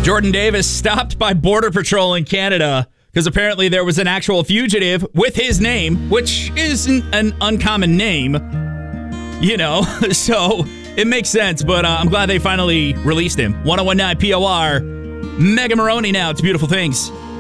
Jordan Davis stopped by Border Patrol in Canada because apparently there was an actual fugitive with his name, which isn't an uncommon name, so it makes sense, but I'm glad they finally released him. 101.9 POR, Mega Maroney now. It's Beautiful Things.